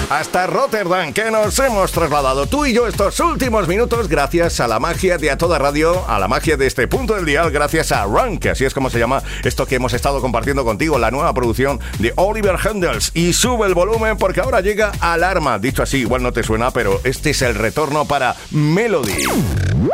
hasta Rotterdam, que nos hemos trasladado tú y yo estos últimos minutos gracias a la magia de A Toda Radio, a la magia de este punto del dial, gracias a Run, que así es como se llama esto que hemos estado compartiendo contigo, la nueva producción de Oliver Heldens. Y sube el volumen porque ahora llega Alarma. Dicho así, igual no te suena, pero este es el retorno para Melody.